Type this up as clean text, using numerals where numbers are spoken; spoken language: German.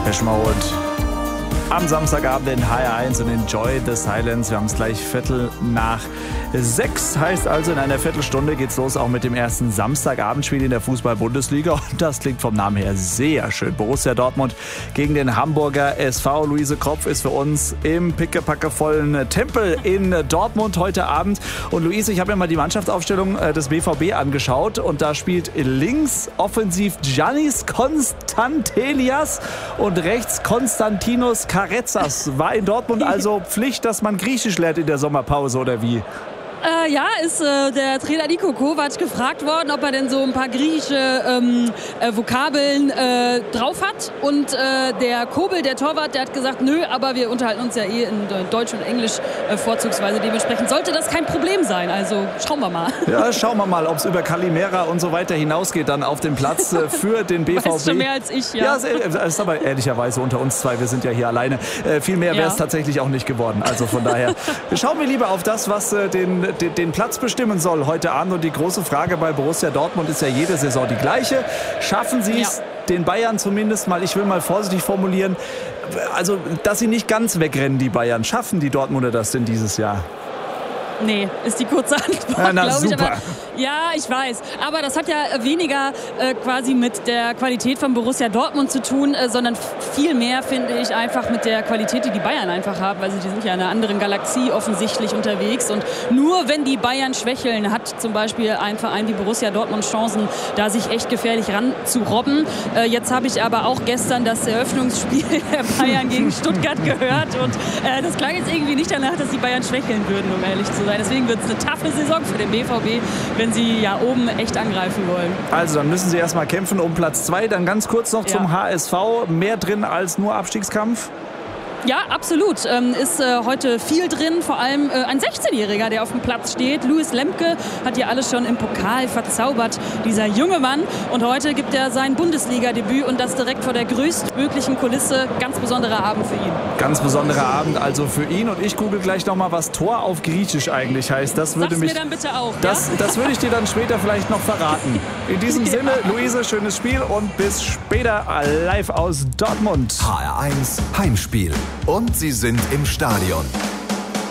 Peschmode am Samstagabend in HR1 und Enjoy the Silence. Wir haben es gleich 5:45. Heißt also, in einer Viertelstunde geht's los, auch mit dem ersten Samstagabendspiel in der Fußball-Bundesliga. Und das klingt vom Namen her sehr schön. Borussia Dortmund gegen den Hamburger SV. Luise Kropf ist für uns im pickepackevollen Tempel in Dortmund heute Abend. Und Luise, ich habe mir mal die Mannschaftsaufstellung des BVB angeschaut. Und da spielt links offensiv Giannis Konstantelias und rechts Konstantinos Karezas. War in Dortmund also Pflicht, dass man Griechisch lernt in der Sommerpause, oder wie? Ja, ist der Trainer Niko Kovac gefragt worden, ob er denn so ein paar griechische Vokabeln drauf hat. Und der Kobel, der Torwart, der hat gesagt, nö, aber wir unterhalten uns ja in Deutsch und Englisch vorzugsweise. Dementsprechend sollte das kein Problem sein. Also schauen wir mal. Ja, schauen wir mal, ob es über Kalimera und so weiter hinausgeht dann auf dem Platz für den BVB. Weißt schon mehr als ich, ja. Ja, das ist aber ehrlicherweise unter uns zwei, wir sind ja hier alleine. Viel mehr wäre es tatsächlich auch nicht geworden. Also von daher schauen wir lieber auf das, was den Platz bestimmen soll heute Abend. Und die große Frage bei Borussia Dortmund ist ja jede Saison die gleiche. Schaffen sie es, den Bayern zumindest mal, ich will mal vorsichtig formulieren, also dass sie nicht ganz wegrennen, die Bayern. Schaffen die Dortmunder das denn dieses Jahr? Nee, ist die kurze Antwort, glaube ich. Aber, ja, ich weiß. Aber das hat ja weniger quasi mit der Qualität von Borussia Dortmund zu tun, sondern viel mehr, finde ich, einfach mit der Qualität, die die Bayern einfach haben. Also die sind ja in einer anderen Galaxie offensichtlich unterwegs. Und nur wenn die Bayern schwächeln, hat zum Beispiel ein Verein wie Borussia Dortmund Chancen, da sich echt gefährlich ranzurobben. Jetzt habe ich aber auch gestern das Eröffnungsspiel der Bayern gegen Stuttgart gehört. Und das klang jetzt irgendwie nicht danach, dass die Bayern schwächeln würden, um ehrlich zu sein. Deswegen wird es eine taffe Saison für den BVB, wenn sie ja oben echt angreifen wollen. Also dann müssen sie erstmal kämpfen um Platz 2. Dann ganz kurz noch zum HSV. Mehr drin als nur Abstiegskampf? Ja, absolut. Ist heute viel drin, vor allem ein 16-Jähriger, der auf dem Platz steht. Louis Lemke hat ja alles schon im Pokal verzaubert, dieser junge Mann. Und heute gibt er sein Bundesliga-Debüt und das direkt vor der größtmöglichen Kulisse. Ganz besonderer Abend für ihn. Ganz besonderer Abend also für ihn. Und ich google gleich nochmal, was Tor auf Griechisch eigentlich heißt. Das würde mir dann bitte auch. Das würde ich dir dann später vielleicht noch verraten. In diesem Sinne, Luise, schönes Spiel und bis später live aus Dortmund. HR1 Heimspiel. Und sie sind im Stadion.